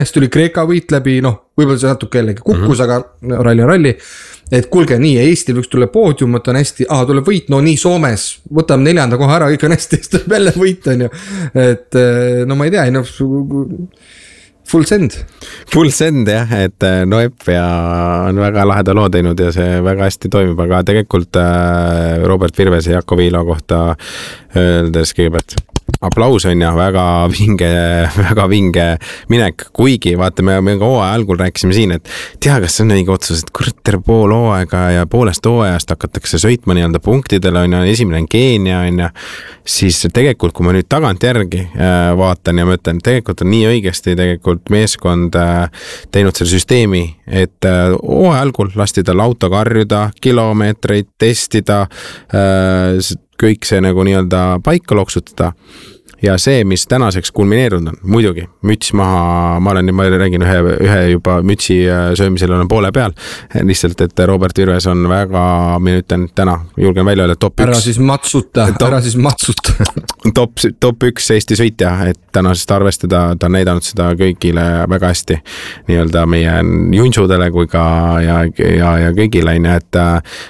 tuli Kreeka võit läbi, võib-olla see natuke jällegi kukkus, aga ralli on ralli. Et kuulge, nii, Eestil võiks tulla poodium, võtta on hästi, tuleb võit, nii Soomes, võtame 4. koha ära, kõik on hästi, siis tuleb jälle võit, on ju. Et ma ei tea, full send. Full send jah, et Noep ja on väga laheda loo teinud ja see väga hästi toimib, aga tegelikult Robert Virves ja Jaako Viilo kohta öeldes kõigepealt aplaus on ja väga vinge minek, kuigi vaata, me ka hooaja algul rääkisime siin, et kas see on õige otsus, et kurter pool hooaega ja poolest hooajast hakatakse sõitma nii-öelda punktidele, on ja esimene on Keenia, on ja siis tegelikult, kui ma nüüd tagantjärgi vaatan ja mõtlen, tegelikult on nii õigesti tegelikult meeskond teinud selle süsteemi, et hooaja algul lasti tal auto karjuda, kilomeetreid testida, kõik see nagu nii-öelda paika loksutada ja see, mis tänaseks kulmineerunud on, muidugi, müts maha, ma räägin ühe juba mütsi söömisel on poole peal, lihtsalt, et Robert Virves on väga, mina ütlen täna, julgen välja öelda top 1. Ära siis matsuta. top 1 Eesti sõitja, et tänasest arvestada, ta on näidanud seda kõigile väga hästi, nii-öelda meie junsudele kui ka ja kõigile, et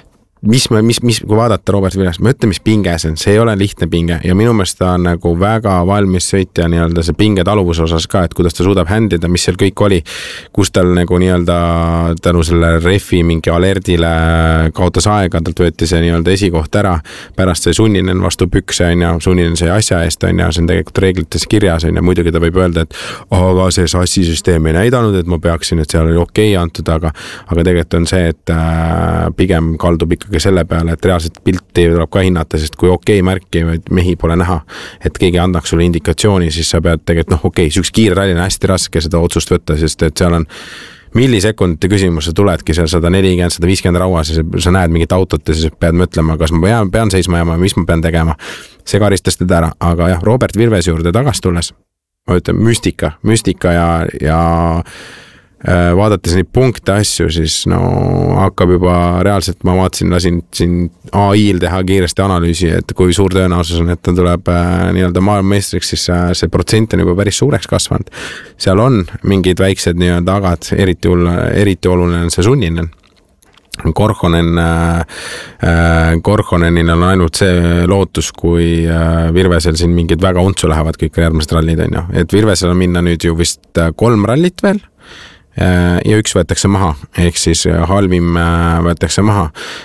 kui vaadata Robert Virves, ma ütlen, mis pinge see on, see ei ole lihtne pinge ja minu meelest ta on nagu väga valmis sõitja nii-öelda see pinge taluvuse osas ka, et kuidas ta suudab händida, mis seal kõik oli, kus tal nagu nii-öelda tänu selle refi mingi alerdile kaotas aega, talt võeti see nii-öelda esikoht ära, pärast see sunninen vastu pükse on ja sunninen see asja eest on ja see on tegelikult reeglites kirjas on ja muidugi ta võib öelda, et aga see sassisüsteem ei näidanud, et ma peaksin, et seal oli okei antud, aga tegelikult on see, et pigem kaldub ikka selle peale, et reaalselt pilti tuleb ka hinnata, sest kui märki mehi pole näha, et keegi annaks sulle indikatsiooni, siis sa pead tegelikult, üks kiire ralli on hästi raske seda otsust võtta, sest et seal on millisekundite küsimus, sa tuledki seal 140, 150 rauas ja sa näed mingit autot ja siis pead mõtlema, kas ma pean seisma jääma, mis ma pean tegema. See karistas teda ära, aga jah, Robert Virves juurde tagasi tulles, ma ütlen müstika ja vaadates neid punkte asju, siis hakkab juba reaalselt, ma vaatasin, lasin siin AI-l teha kiiresti analüüsi, et kui suur tõenäosus on, et ta tuleb nii-öelda maailmameistriks, siis see protsent on juba päris suureks kasvanud. Seal on mingid väiksed nii-öelda agad, eriti oluline on see sunninen. Korhonenil on ainult see lootus, kui Virvesel siin mingid väga untsu lähevad kõik järgmised rallid on ju, et Virvesel on minna nüüd ju vist 3 rallit veel ja 1 võetakse maha, ehk siis halvim võetakse maha,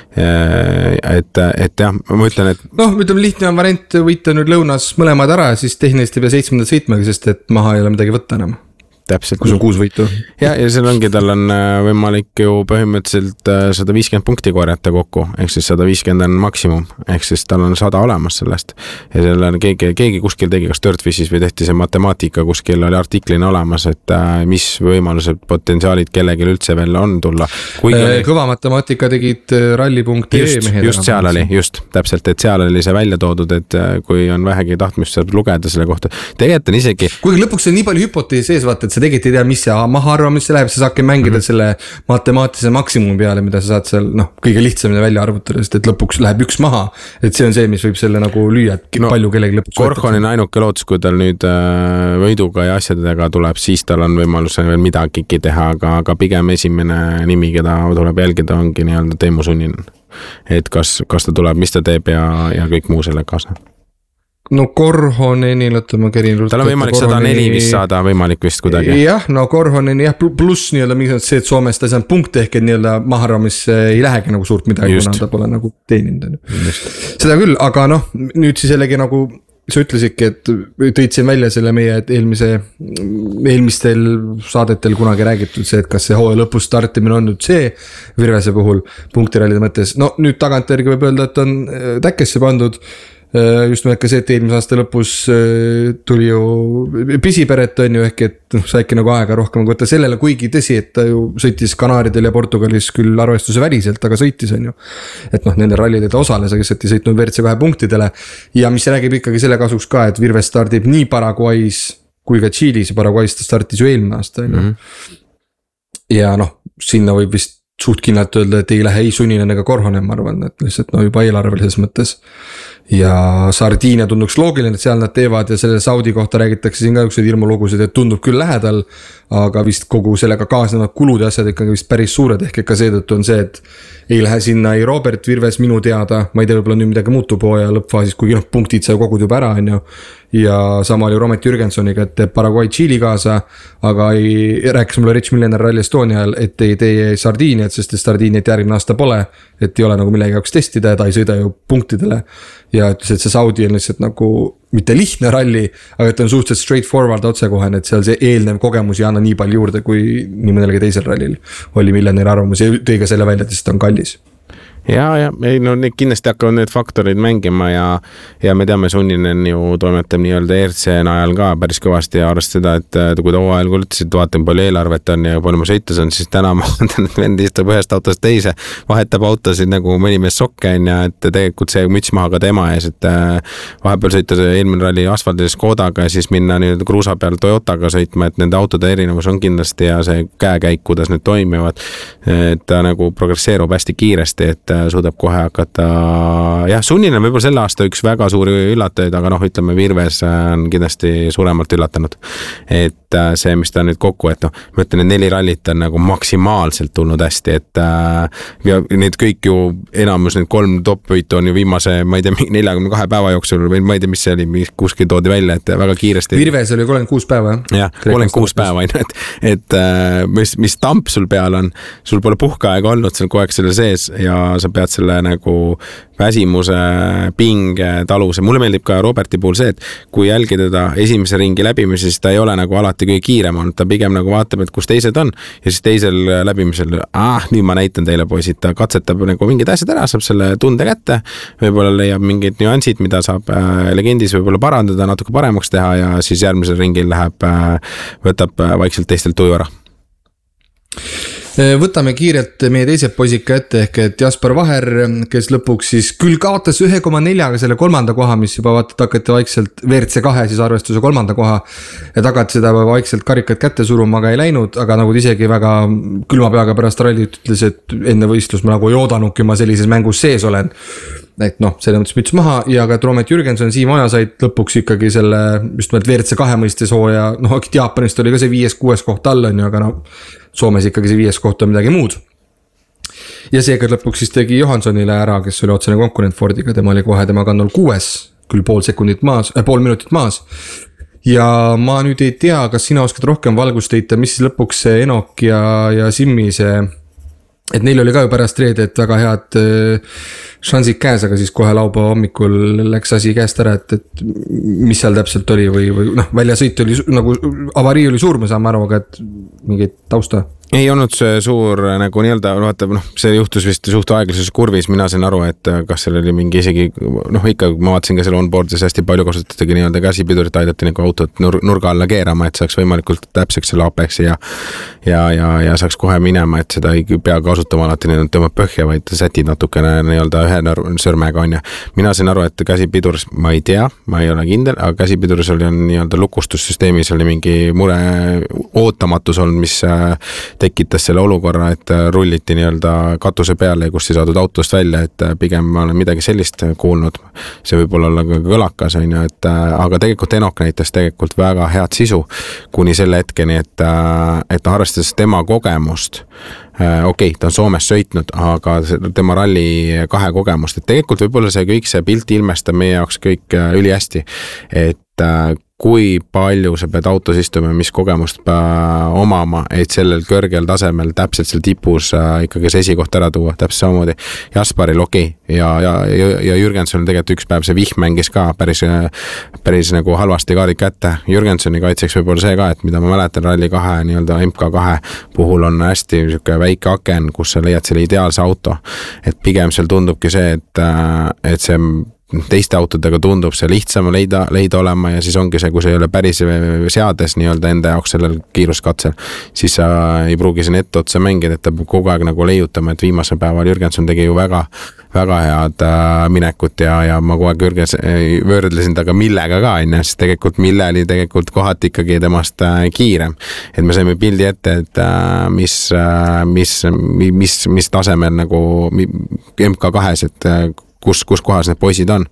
et jah, ma ütlen, et ütleme, lihtne on variant võita nüüd lõunas mõlemad ära ja siis tehniliselt ei pea 7. sõitmagi, sest et maha ei ole midagi võtta enam. Täpselt. Kus on 6 võitu. Ja seal ongi, tal on võimalik ju põhimõtteliselt 150 punkti korjata kokku, ehk siis 150 on maksimum, ehk siis tal on 100 olemas sellest. Ja seal on keegi kuskil tegi, kas Dirtfishis või tehti see matemaatika, kuskil oli artiklina olemas, et mis võimalused, potentsiaalid kellegil üldse veel on tulla. Kõva matemaatika tegid ralli.ee mehed. Just seal oli, just täpselt, et seal oli see välja toodud, et kui on vähegi tahtmist saab lugeda selle kohta. Tegelikult on isegi... Kuigi lõpuks on nii palju hüpoteesi sees, vaata, et sa tegelikult ei tea, mis see mahaarvamisse läheb, sa saadki mängida selle matemaatilise maksimumi peale, mida sa saad seal kõige lihtsamini välja arvutada, sest et lõpuks läheb 1 maha, et see on see, mis võib selle nagu lüüa, et palju kellegi lõpuks Korhonen ainuke lootus, kui tal nüüd võiduga ja asjadega tuleb, siis tal on võimalus veel midagi teha, aga pigem esimene nimi, keda tuleb jälgida, ongi nii-öelda Teemu Sunninen. Et kas ta tuleb, mis ta teeb ja kõik muu selle kaasa. Korhonenil, ma kerin tal on võimalik 104 vist saada, võimalik vist kuidagi. Jah, Korhonen jah, pluss nii-öelda see, et Soomest ta on punkt ehk, et nii-öelda mahaarvamisse ei lähegi nagu suurt midagi, kuna ta pole nagu teeninud. Seda küll, aga nüüd siis jällegi nagu sa ütlesidki, et tõid siin välja selle meie eelmistel saadetel kunagi räägitud see, et kas see hooaja lõpus startimine on nüüd see Virvese puhul punktirallide mõttes. Nüüd tagantjärgi võib öelda, et on täkkesse pandud. Just nimelt ka see, et eelmise aasta lõpus tuli ju pisiperet on ju, ehk et saiki nagu aega rohkem võtta sellele, kuigi tõsi, et ta ju sõitis Kanaaridel ja Portugalis küll arvestuse väliselt, aga sõitis on ju. Et nende rallide ta osales, aga lihtsalt ei sõitnud WRC2 punktidele ja mis räägib ikkagi selle kasuks ka, et Virves stardib nii Paraguay's kui ka Tšiilis ja Paraguay's ta startis ju eelmine aasta on ju. Ja sinna võib vist suht kindlalt öelda, et ei lähe ei Sunninen ega Korhonen, ma arvan, et lihtsalt no juba eelarvelises mõttes. Ja Sardiinia tunduks loogiline, et seal nad teevad ja selle Saudi kohta räägitakse siin ka ükseid hirmulugusid, et tundub küll lähedal. Aga vist kogu sellega kaasnevad kulud ja asjad ikkagi vist päris suured, ehk ikka seetõttu on see, et ei lähe sinna ei Robert Virves minu teada, ma ei tea, võib-olla nüüd midagi muutub hooaja lõppfaasis, kuigi punktid sai kogud juba ära, on ju. Ja sama oli Romet Jürgensoniga, et teeb Paraguay Tšiili kaasa, aga rääkis mulle Rich Millionaire Rally Estonial, et ei tee Sardiiniat, sest Sardiiniat järgmine aasta pole, et ei ole nagu millegi jaoks testida ja ta ei sõida ju punktidele. Ja ütles, et see Saudi on lihtsalt nagu mitte lihtne ralli, aga et on suhteliselt straightforward otsekohane, et seal see eelnev kogemus ei anna nii palju juurde, kui nii mõnelgi teisel rallil oli Millionäri arvamus ja tõi ka selle välja, et lihtsalt on kallis. Ja ei no need kindlasti hakkavad need faktorid mängima ja me teame, Sunninen ju toimetab nii-öelda ERC najal ka päris kõvasti ja arvast seda, et kui ta hooajal kui ütles, et vaatan palju eelarvet on ja palju ma sõites on, siis täna ma vaatan, et vend istub ühest autost teise, vahetab autosid nagu mõni mees sokke on ja et tegelikult see müts maha ka tema ees, et vahepeal sõita eelmine ralli asfaldil Škodaga ja siis minna nii-öelda kruusa peal Toyotaga sõitma, et nende autode erinevus on kindlasti ja see käekäik, kuidas need toimivad, et ta nagu progresseerub hästi kiiresti, et suudab kohe hakata, jah, Sunninen võib-olla selle aasta üks väga suuri üllatajaid, aga noh, ütleme Virves on kindlasti suuremalt üllatanud, et see, mis ta nüüd kokku, et noh, ma ütlen, et 4 rallit on nagu maksimaalselt tulnud hästi, et ja need kõik ju enamus need 3 top-võitu on ju viimase, ma ei tea, 42 päeva jooksul või ma ei tea, mis see oli, kuskil toodi välja, et väga kiiresti. Virves oli 36 päeva, jah? Jah, 36 päeva, et mis tamp sul peal on, sul pole puhkeaega olnud seal kogu aeg selle sees ja sa pead selle nagu väsimuse, pinge, taluse. Mulle meeldib ka Roberti puhul see, et kui jälgida teda esimese ringi läbimise, siis ta ei ole nagu alati kõige kiirem olnud, ta pigem nagu vaatab, et kus teised on ja siis teisel läbimisel, nüüd ma näitan teile poisid, ta katsetab nagu mingid asjad ära, saab selle tunde kätte, võib-olla leiab mingid nüansid, mida saab legendis võib-olla parandada, natuke paremaks teha ja siis järgmisel ringil võtab vaikselt teistelt tuju ära. Võtame kiirelt meie teised poisika ette ehk et Jasper Vaher, kes lõpuks siis küll kaotas 1,4 selle 3. koha, mis juba vaata hakati vaikselt WRC2 siis arvestuse 3. koha ja tagati seda vaikselt karikat kätte suruma, aga ei läinud, aga nagu isegi väga külma peaga pärast rallit ütles, et enne võistlus ma nagu ei oodanudki, ma sellises mängus sees olen. Et noh, selle mõttes müts maha ja ka Romet Jürgenson, Siim Oja said lõpuks ikkagi selle just mõelt WRC2 mõistes hooaja, noh, Jaapanist oli ka see 5.-6 koht all on ju, aga noh, Soomes ikkagi see 5 koht on midagi muud. Ja seega lõpuks siis tegi Johanssonile ära, kes oli otsene konkurent Fordiga, tema oli kohe tema kannul 6, küll pool minutit maas. Ja ma nüüd ei tea, kas sina oskad rohkem valgust heita, mis siis lõpuks see Enok ja Simmi see, et neil oli ka ju pärast reedet väga head šansid käes, aga siis kohe laupäeva hommikul läks asi käest ära, et mis seal täpselt oli või noh, väljasõit oli nagu, avarii oli suur, me saame aru, aga et mingid tausta. Ei olnud see suur nagu nii-öelda, vaata, noh, see juhtus vist suht aeglases kurvis, mina sain aru, et kas seal oli mingi isegi, noh, ikka ma vaatasin ka selle onboardis hästi palju kasutatagi nii-öelda käsipidurit aidati nagu autot nurga alla keerama, et saaks võimalikult täpseks selle apexi ja saaks kohe minema, et seda ei pea kasutama alati nii-öelda tõmbab põhja, vaid sätid natukene nii-öelda ühe sõrmega on ja mina sain aru, et käsipiduris, ma ei tea, ma ei ole kindel, aga käsipiduris oli nii-öelda lukustussüsteemis oli mingi mure ootamatus olnud, mis tekitas selle olukorra, et rulliti nii-öelda katuse peale, kus ei saadud autost välja, et pigem ma olen midagi sellist kuulnud. See võib olla ka kõlakas, on ju, et aga tegelikult Enok näitas tegelikult väga head sisu kuni selle hetkeni, et arvestades tema kogemust, okei, ta on Soomes sõitnud, aga tema ralli 2 kogemust, et tegelikult võib-olla see kõik see pilt ilmestab meie jaoks kõik üli hästi, et kui palju sa pead autos istuma, mis kogemust omama, et sellel kõrgel tasemel täpselt seal tipus ikkagi see esikoht ära tuua, täpselt samamoodi Jasparil okei. Ja Jürgenson tegelikult üks päev see vihm mängis ka päris nagu halvasti kaadid kätte. Jürgensoni kaitseks võib-olla see ka, et mida ma mäletan ralli 2, nii-öelda MK2 puhul on hästi väike aken, kus sa leiad selle ideaalse auto, et pigem seal tundubki see, et see teiste autodega tundub see lihtsam leida olema ja siis ongi see, kui see ei ole päris seades nii-öelda enda jaoks sellel kiiruskatsel, siis sa ei pruugi siin ette otsa mängida, et ta kogu aeg nagu leiutama, et viimasel päeval Jürgenson tegi ju väga väga head minekut ja ma kogu aeg võrdlesin taga Millega ka, sest tegelikult Mille oli tegelikult kohati ikkagi temast kiirem. Et me saime pildi ette, et mis tasemel nagu MK2-s, et kus kohas need poisid on.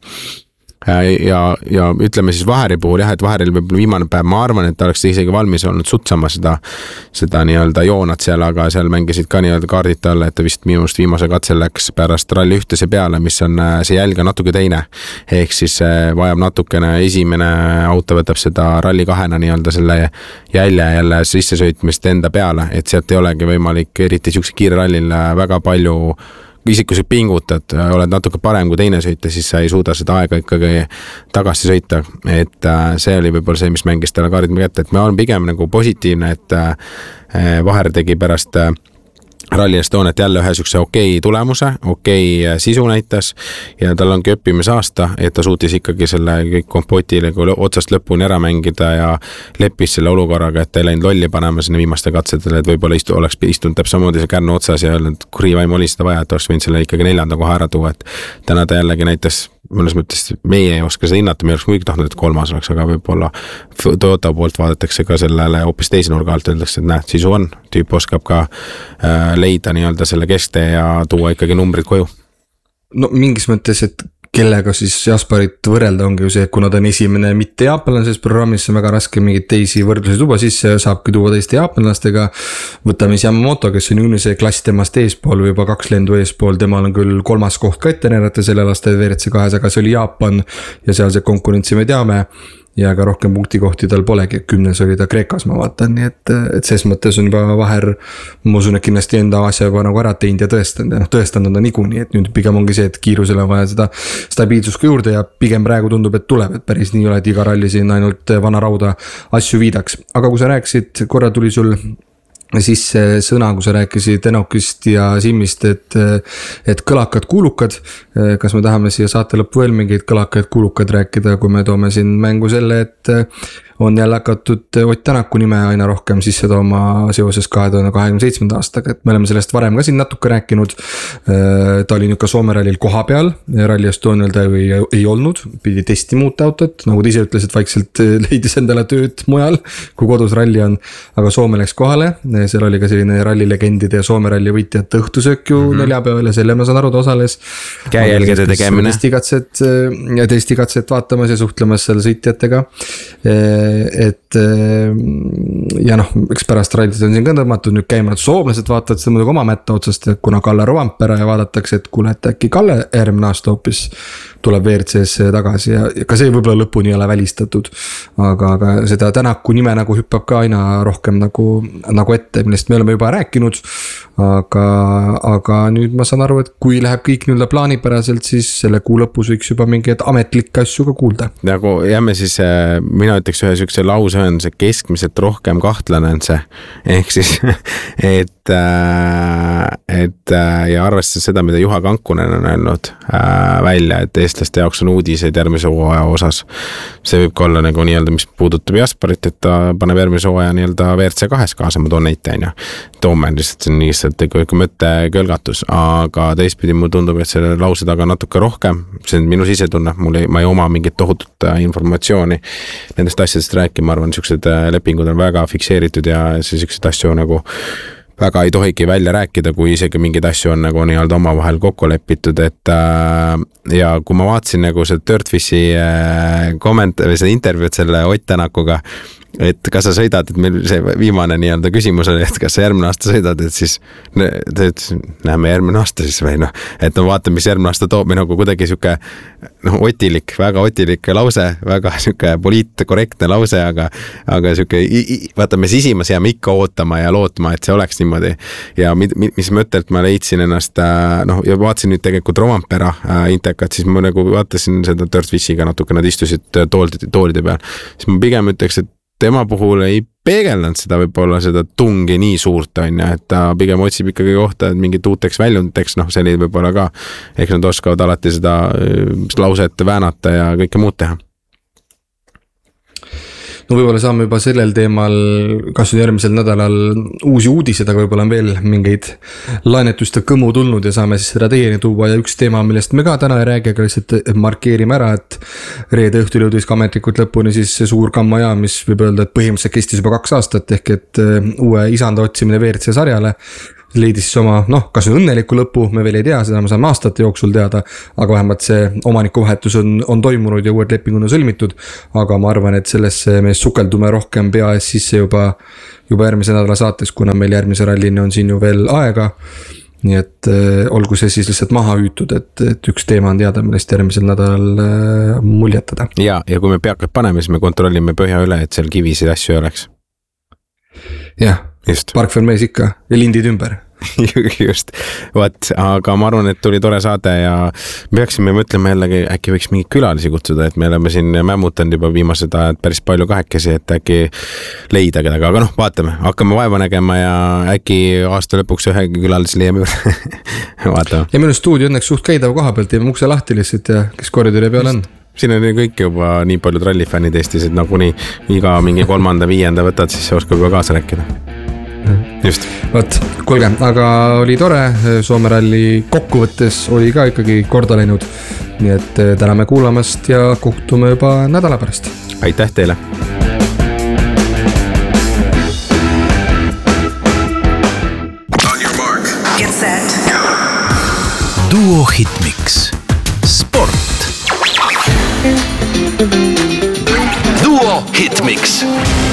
Ja ütleme siis Vaheri puhul jah, et Vaheril võib-olla viimane päev, ma arvan, et ta oleks isegi valmis olnud sutsama seda nii-öelda joonat seal, aga seal mängisid ka nii-öelda kaardid alla, et ta vist minust viimase katsel läks pärast ralli ühtese peale, mis on see jälg on natuke teine. Ehk siis vajab natukene, esimene auto võtab seda ralli 2-na nii-öelda selle jälje jälle sisse sõitmist enda peale, et sealt ei olegi võimalik eriti siukse kiire rallil väga palju isegi kui sa pingutad, oled natuke parem kui teine sõita, siis sa ei suuda seda aega ikkagi tagasi sõita. Et see oli võib-olla see, mis mängis talle kaardid kätte, et ma olen pigem nagu positiivne, et Vaher tegi pärast Rally Estoniat jälle ühe sükse okei tulemuse, okei sisu näitas ja tal ongi õppimisaasta, et ta suutis ikkagi selle kõik kompotile otsast lõpuni ära mängida ja leppis selle olukorraga, et ta ei läinud lolli panema sinna viimaste katsetele, et võib-olla oleks istunud täpselt samamoodi see kärnu otsas ja öelnud, kuri vaim oli seda vaja, et oleks võinud selle ikkagi 4. koha ära tuua, et täna ta jällegi näitas mõnes mõttes meie ei oska seda hinnata, me oleks muidugi tahtnud, et 3. oleks, aga võib-olla Toyota poolt vaadatakse ka sellele hoopis teise nurga alt, öeldakse, et näed, sisu on, tüüp oskab ka leida nii-öelda selle kesktee ja tuua ikkagi numbrid koju. No mingis mõttes, et kellega siis Jasparit võrrelda ongi ju see, et kuna ta on esimene mitte jaapanlane selles programmis, on väga raske mingeid teisi võrdlusi tuua sisse ja saabki tuua teiste jaapanlastega. Võtame siis Yamamoto, kes on Unise klass temast eespool või juba 2 lendu eespool, temal on küll 3. koht ka ette näidata selle aasta WRC2-s, aga see oli Jaapan ja seal see konkurentsi me teame. Ja ka rohkem punktikohti tal polegi, 10 oli ta Kreekas, ma vaatan, nii et ses mõttes on juba Vaher, ma usun, et kindlasti enda asja juba nagu ära teinud ja tõestanud on ta niikuinii, et nüüd pigem ongi see, et kiirusele on vaja seda stabiilsust ka juurde ja pigem praegu tundub, et tuleb, et päris nii ole, et iga ralli siin ainult vana rauda asju viidaks. Aga kui sa rääkisid, korra tuli sul siis see sõna, kui sa rääkisid Enokist ja Simmist, et kõlakad kuulukad, kas me tahame siia saate lõppu veel mingeid kõlakaid kuulukad rääkida, kui me toome siin mängu selle, et on jälle hakatud Ott Tänaku nime aina rohkem sisse tooma seoses 2027. aastaga, et me oleme sellest varem ka siin natuke rääkinud. Ta oli nüüd ka Soome rallil koha peal, Rally Estonial ta ei olnud, pidi testi muuta autot, nagu ta ise ütles, et vaikselt leidis endale tööd mujal, kui kodus ralli on, aga Soome läks kohale, seal oli ka selline rallilegendide ja Soome ralli võitjate õhtusöök ju neljapäeval ja selle ma saan aru, ta osales. Käejälgede tegemine. Testikatset vaatamas ja suhtlemas seal sõitjatega. Et ja noh, eks pärast rallid on siin ka tõmmatud nüüd käima, et soomlased vaatavad seda muidugi oma mätta otsast, et kuna Kalle Rovanpera ja vaadatakse, et kuule, et äkki Kalle järgmine aasta hoopis tuleb WRC-sse tagasi ja ka see võib-olla lõpuni ei ole välistatud, aga seda Tänaku nime nagu hüppab ka aina rohkem nagu ette, millest me oleme juba rääkinud, aga nüüd ma saan aru, et kui läheb kõik nii-öelda plaanipäraselt, siis selle kuu lõpus võiks juba mingeid ametlikke asju ka kuulda. Nagu jääme siis, mina ütleks ühe sükse lause on see keskmiselt rohkem kahtlane on see, ehk siis, et ja arvestades seda, mida Juha Kankunen on öelnud välja, et eestlaste jaoks on uudiseid järgmise hooaja osas. See võib ka olla nagu nii-öelda, mis puudutab Jasparit, et ta paneb järgmise hooaja nii-öelda WRC2 kaasa, ma toon näite, toome lihtsalt, see on lihtsalt mõtte kölgatus, aga teistpidi mul tundub, et selle lause taga natuke rohkem, see on minu sisetunne, ma ei oma mingit tohutut informatsiooni nendest asjadest rääkima, ma arvan, niisugused lepingud on väga fikseeritud ja niisugused asju nagu väga ei tohigi välja rääkida, kui isegi mingeid asju on nagu nii-öelda omavahel kokku lepitud, et ja kui ma vaatasin nagu see Dirtfishi või see intervjuud selle Ott Tänakuga, et kas sa sõidad, et meil see viimane nii-öelda küsimus oli, et kas sa järgmine aasta sõidad, et siis näeme järgmine aasta siis või et vaatame, mis järgmine aasta toob, nagu kuidagi siuke otilik, väga otilik lause, väga siuke poliitkorrektne lause, aga siuke, vaatame sisimas jääme ikka ootama ja lootma, et see oleks niimoodi ja mis mõttelt ma leidsin ennast, ja vaatasin nüüd tegelikult Rovanpera intekat, siis ma nagu vaatasin seda Dirtfishiga natuke, nad istusid toolide peal, siis ma pigem ütleks, et tema puhul ei peegeldanud seda võib-olla seda tungi nii suurt on ja, et ta pigem otsib ikkagi kohta, et mingit uuteks väljunditeks, see oli võib-olla ka, eks nad oskavad alati seda lauset väänata ja kõike muud teha. no võib-olla saame juba sellel teemal kas nüüd järgmisel nädalal uusi uudised, aga võib-olla on veel mingeid laenetust ja kõmu tulnud ja saame siis seda teieni tuua ja üks teema, millest me ka täna ei räägi, aga lihtsalt markeerime ära, et reede õhtul jõudis ka ametlikult lõpuni siis see suur gammaja, mis võib öelda, et põhimõtteliselt kestis juba 2 aastat ehk et uue isanda otsimine WRC sarjale leidis siis oma, kas nüüd õnneliku lõpu, me veel ei tea, seda me saame aastate jooksul teada, aga vähemalt see omanikuvahetus on toimunud ja uued lepingud on sõlmitud, aga ma arvan, et sellesse me sukeldume rohkem pea ees sisse juba järgmise nädala saates, kuna meil järgmise rallini on siin ju veel aega, nii et olgu see siis lihtsalt maha hüütud, et üks teema on teada, millest järgmisel nädalal muljetada. Ja kui me peakad paneme, siis me kontrollime põhja üle, et seal kivisid asju ei oleks. Jah, parkfermees ikka ja lindid ümber. Just, vaat, aga ma arvan, et tuli tore saade ja peaksime mõtlema jällegi, äkki võiks mingeid külalisi kutsuda, et me oleme siin mämmutanud juba viimased ajad päris palju kahekesi, et äkki leida kedagi, aga vaatame, hakkame vaeva nägema ja äkki aasta lõpuks ühe külalisi leiame vaatame. Ja minu stuudio õnneks suht käidav koha pealt, teeme ukse lahti lihtsalt ja kes koridori peal on. Siin on kõik juba nii paljud rallifännid Eestis, et nagunii iga mingi 3., 5. võtad, siis see oskab juba kaasa rääkida. Just. Võt, kuulge, aga oli tore, Soome ralli kokkuvõttes oli ka ikkagi korda läinud, nii et täname kuulamast ja kohtume juba nädala pärast. Aitäh teile! Get set. Duo Hitmix. Sport. Duo Hitmix.